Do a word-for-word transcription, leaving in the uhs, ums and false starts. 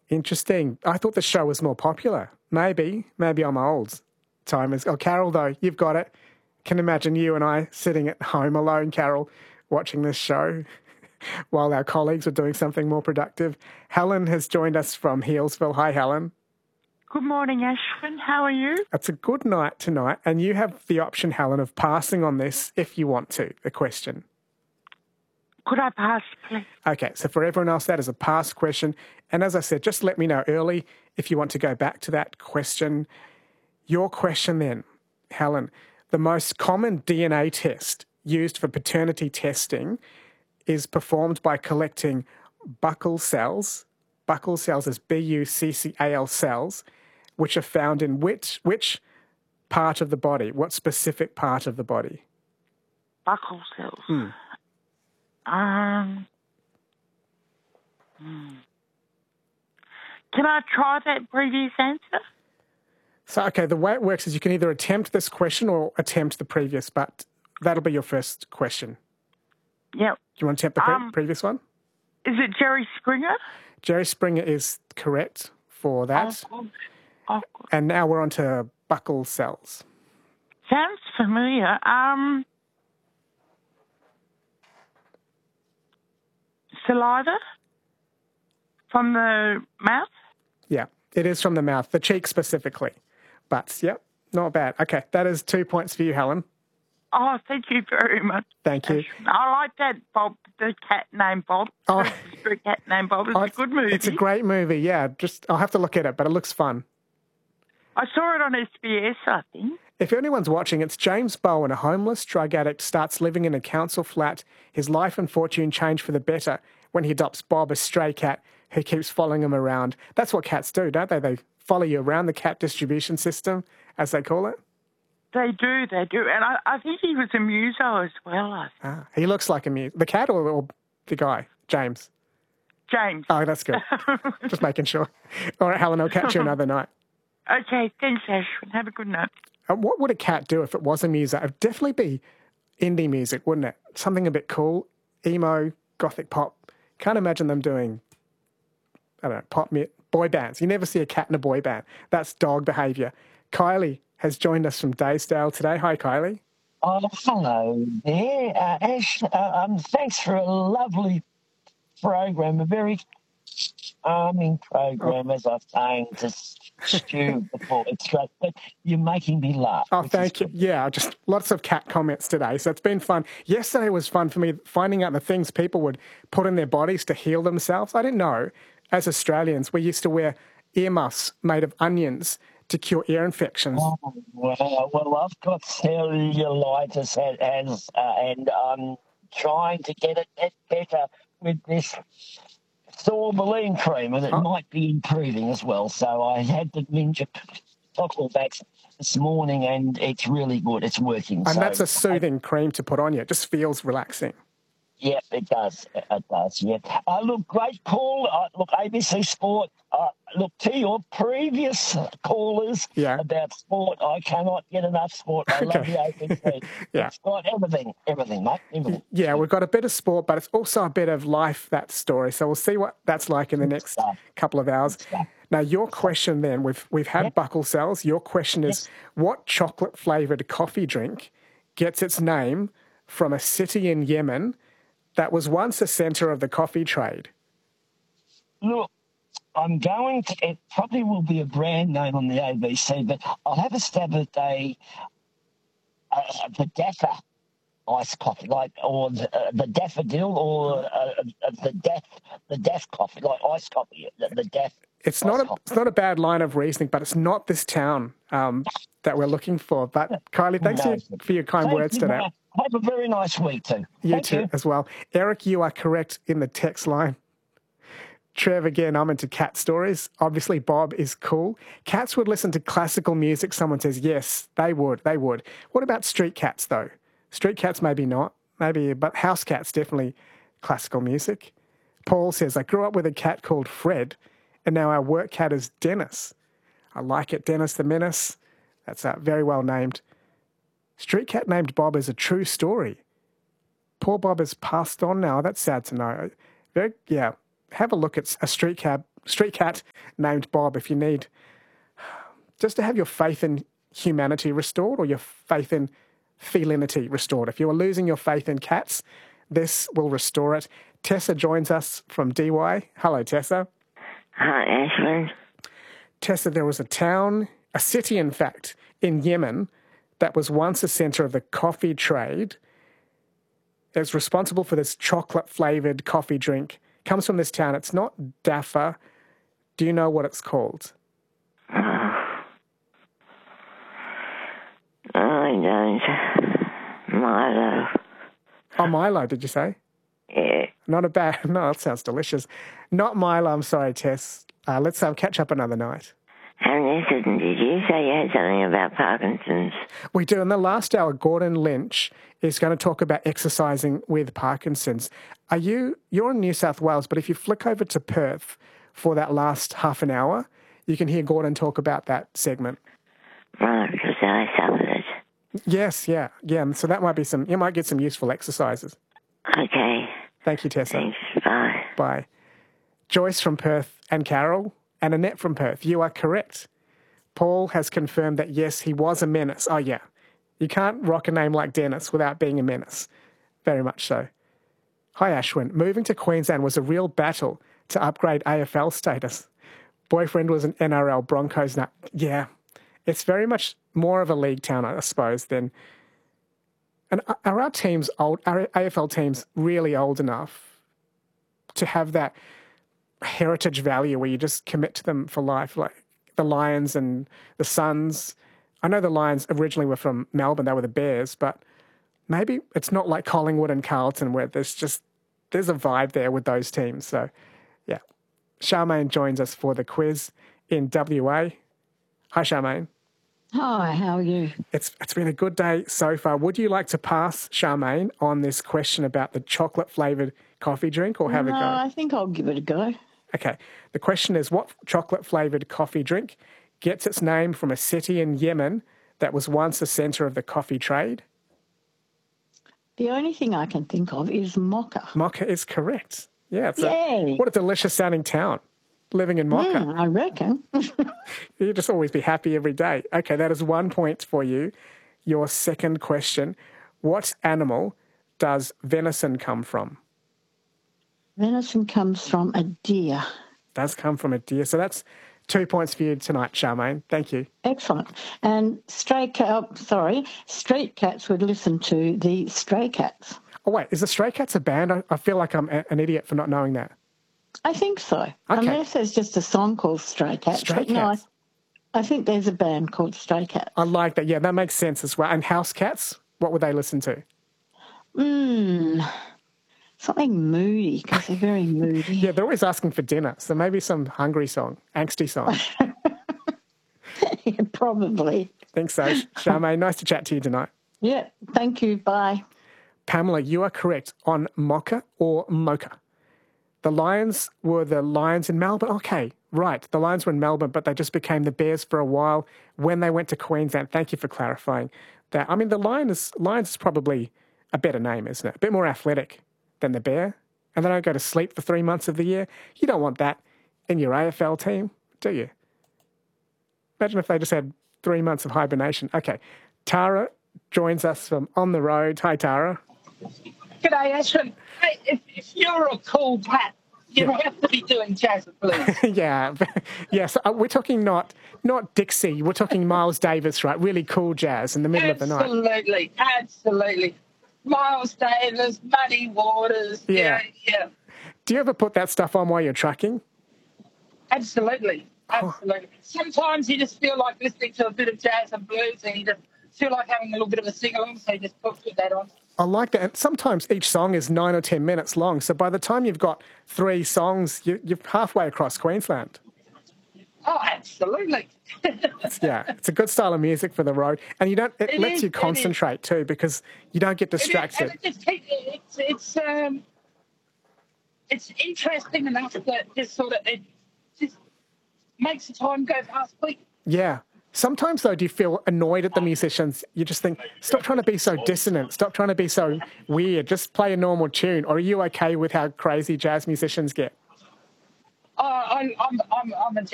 Interesting. I thought the show was more popular. Maybe. Maybe I'm old. Timers. Oh, Carol, though, you've got it. Can imagine you and I sitting at home alone, Carol, watching this show while our colleagues are doing something more productive. Helen has joined us from Healesville. Hi, Helen. Good morning, Ashwin. How are you? It's a good night tonight, and you have the option, Helen, of passing on this if you want to, the question. Could I pass, please? Okay, so for everyone else, that is a pass question. And as I said, just let me know early if you want to go back to that question. Your question then, Helen, the most common D N A test used for paternity testing is performed by collecting buccal cells. Buccal cells is B U C C A L cells, which are found in which which part of the body? What specific part of the body? Buccal cells. Hmm. Um. hmm. Can I try that previous answer? So, okay, the way it works is you can either attempt this question or attempt the previous, but that'll be your first question. Yep. Do you want to attempt the pre- Um, previous one? Is it Jerry Springer? Jerry Springer is correct for that. Oh, good. Oh, good. And now we're on to buccal cells. Sounds familiar. Um, saliva from the mouth? Yeah, it is from the mouth, the cheek specifically. But, yep, not bad. Okay, that is two points for you, Helen. Oh, thank you very much. Thank you. I like that Bob, the cat named Bob. Oh. The street cat named Bob. It's Oh, a good movie. It's a great movie, yeah. Just I'll have to look at it, but it looks fun. I saw it on S B S, I think. If anyone's watching, it's James Bowen, a homeless drug addict, starts living in a council flat. His life and fortune change for the better when he adopts Bob, a stray cat, who keeps following him around. That's what cats do, don't they? They follow you around, the cat distribution system, as they call it. They do, they do. And I, I think he was a muso as well, I think. Ah, he looks like a mute. The cat or, or the guy? James? James. Oh, that's good. Just making sure. All right, Helen, I'll catch you another night. Okay, thanks, Ashwin. Have a good night. Uh, what would a cat do if it was a muso? It would definitely be indie music, wouldn't it? Something a bit cool, emo, gothic pop. Can't imagine them doing, I don't know, pop, boy bands. You never see a cat in a boy band. That's dog behaviour. Kylie has joined us from Daysdale today. Hi, Kylie. Oh, hello there. Uh, Ash, uh, um, thanks for a lovely program, a very charming program, as I was saying to Stu before. It's great, but you're making me laugh. Oh, thank you. Yeah, just lots of cat comments today, so it's been fun. Yesterday was fun for me, finding out the things people would put in their bodies to heal themselves. I didn't know, as Australians, we used to wear earmuffs made of onions to cure ear infections. Oh, well, well, I've got cellulitis and, and, uh, and I'm trying to get it get better with this sorbeline cream, and it Oh. might be improving as well. So I had the Ninja Cocklevax this morning, and it's really good. It's working. And so, that's a soothing cream to put on you. It just feels relaxing. Yeah, it does. It does, yeah. Uh, look, great call. Uh, look, A B C Sport, uh, look, to your previous callers Yeah. about sport, I cannot get enough sport. I love Okay. the A B C. Yeah. It's got everything, everything, mate, everything. Yeah, we've got a bit of sport, but it's also a bit of life, that story. So we'll see what that's like in the next stuff. couple of hours. stuff. Now, your question then, we've, we've had Yep. buccal cells. Your question is, what chocolate-flavoured coffee drink gets its name from a city in Yemen that was once a centre of the coffee trade? Look, I'm going to, it probably will be a brand name on the A B C, but I'll have a stab at a, a, the Daffa iced coffee, like, or the, uh, the daffodil, or uh, uh, the Daff, the Daff coffee, like iced coffee, the, the Daff. It's not a it's not a bad line of reasoning, but it's not this town um, that we're looking for. But Kylie, thanks No. for, for your kind Thank words you, today. mate. Have a very nice week too. You Thank too, you. as well. Eric, you are correct in the text line. Trev, again, I'm into cat stories. Obviously, Bob is cool. Cats would listen to classical music. Someone says, yes, they would. They would. What about street cats, though? Street cats, maybe not. Maybe, but house cats, definitely classical music. Paul says, I grew up with a cat called Fred, and now our work cat is Dennis. I like it, Dennis the Menace. That's uh, very well named. Street cat named Bob is a true story. Poor Bob has passed on now. That's sad to know. Very, yeah. have a look at a street cab, street cat named Bob if you need, just to have your faith in humanity restored or your faith in felinity restored. If you are losing your faith in cats, this will restore it. Tessa joins us from D Y. Hello, Tessa. Hi, Ashwin. Tessa, there was a town, a city, in fact, in Yemen that was once a centre of the coffee trade. It's responsible for this chocolate-flavoured coffee drink. Comes from this town. It's not Daffa. Do you know what it's called? Oh, I don't. Milo. Oh, Milo, did you say? Yeah. Not a bad... No, that sounds delicious. Not Milo, I'm sorry, Tess. Uh, let's um, catch up another night. And listen, did you say you had something about Parkinson's? We do. In the last hour, Gordon Lynch is going to talk about exercising with Parkinson's. Are you... You're in New South Wales, but if you flick over to Perth for that last half an hour, you can hear Gordon talk about that segment. Right, because I suffered it. Yes, yeah, yeah. So that might be some... You might get some useful exercises. Okay. Thank you, Tessa. Thanks. Bye. Bye. Joyce from Perth and Carol and Annette from Perth. You are correct. Paul has confirmed that, yes, he was a menace. Oh, yeah. You can't rock a name like Dennis without being a menace. Very much so. Hi, Ashwin. Moving to Queensland was a real battle to upgrade A F L status. Boyfriend was an N R L Broncos nut. Yeah. It's very much more of a league town, I suppose, than... And are our teams old, are A F L teams really old enough to have that heritage value where you just commit to them for life? Like the Lions and the Suns. I know the Lions originally were from Melbourne, they were the Bears, but maybe it's not like Collingwood and Carlton where there's just, there's a vibe there with those teams. So, yeah. Charmaine joins us for the quiz in W A. Hi, Charmaine. Hi, how are you? It's It's been a good day so far. Would you like to pass, Charmaine, on this question about the chocolate-flavoured coffee drink or have no, a go? I think I'll give it a go. Okay. The question is, what chocolate-flavoured coffee drink gets its name from a city in Yemen that was once a centre of the coffee trade? The only thing I can think of is Mocha. Mocha is correct. Yeah. It's Yay. A, what a delicious-sounding town. Living in Mocha. Mm, I reckon. You just always be happy every day. Okay, that is one point for you. Your second question, what animal does venison come from? Venison comes from a deer. Does come from a deer. So that's two points for you tonight, Charmaine. Thank you. Excellent. And stray cat, sorry, street cats would listen to the Stray Cats. Oh, wait, is the Stray Cats a band? I, I feel like I'm a, an idiot for not knowing that. I think so. Okay. Unless there's just a song called Stray Cats. Stray but no, I, Cats. I think there's a band called Stray Cats. I like that. Yeah, that makes sense as well. And house cats, what would they listen to? Mmm, something moody, because they're very moody. Yeah, they're always asking for dinner. So maybe some hungry song, angsty song. Yeah, probably. Think so. Charmaine, nice to chat to you tonight. Yeah, thank you. Bye. Pamela, you are correct on Mocha or Mocha. The Lions were the Lions in Melbourne. Okay, right. The Lions were in Melbourne, but they just became the Bears for a while when they went to Queensland. Thank you for clarifying that. I mean, the Lions, Lions is probably a better name, isn't it? A bit more athletic than the Bear. And they don't go to sleep for three months of the year. You don't want that in your A F L team, do you? Imagine if they just had three months of hibernation. Okay, Tara joins us from On the Road. Hi, Tara. G'day, Ashwin. Hey, if, if you're a cool cat, you Yeah. have to be doing jazz and blues. Yeah, yes. Uh, we're talking not not Dixie. We're talking Miles Davis, right? Really cool jazz in the middle of the night. Absolutely, absolutely. Miles Davis, Muddy Waters. Yeah. Yeah, yeah, Do you ever put that stuff on while you're trucking? absolutely, absolutely. Sometimes you just feel like listening to a bit of jazz and blues, and you just feel like having a little bit of a sing-along, so you just put put that on. I like that. And sometimes each song is nine or ten minutes long. So by the time you've got three songs, you, you're halfway across Queensland. Oh, absolutely. It's, yeah, it's a good style of music for the road. And you don't. It, It lets is, you it concentrate too because you don't get It is, distracted. and it just keep, it's it's um it's interesting enough that just sort of it just makes the time go past quick. Yeah. Sometimes, though, do you feel annoyed at the musicians? You just think, stop trying to be so dissonant. Stop trying to be so weird. Just play a normal tune. Or are you okay with how crazy jazz musicians get? I, I, I'm, I'm, I'm a